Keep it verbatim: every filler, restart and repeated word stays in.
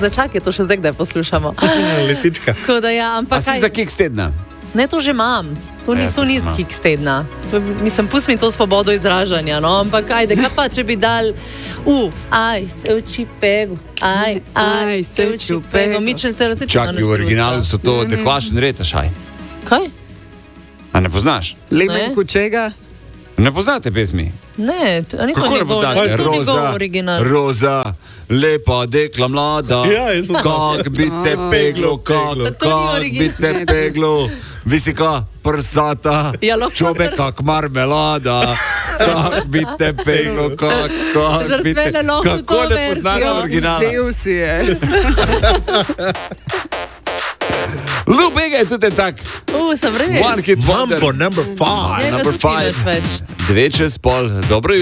začakaj, to še zdaj, kdaj poslušamo. Lisička. Tako da ja, ampak A si za kiks tedna? Ne, to že imam. To ni, Ja, to ni to ima. kiks tedna. To, mislim, pusti mi to svobodo izražanja, no, ampak ajde, kaj pa, če bi dal u, aj, se uči pegu, aj, aj, se uči pegu. Mičel te reci. Čakaj, v originalu so to dekvašen retašaj. Kaj? A ne poznaš? Lemen Ne. kučega. Ne poznate pesmi? Ne, to ni to Kako ne njegov, poznate? to ni njegov Roza, original. roza, lepa dekla mlada. Ja, jaz sem Kak bi te peglo, kak, To ni kak bi te original. peglo. Visika, prsata, Ja, lahko čobe kar- kak marmelada. Kak bi te peglo, kak, kak Zaradi bi te... mene lahko Kako to ne poznate verzijo. originala? Vzel si je. Lubega je tudi tak. U, sem res. One hit wonder. Mambo number five. Ne, number ga tudi five. nič več. Dve čez pol, dobro jutro.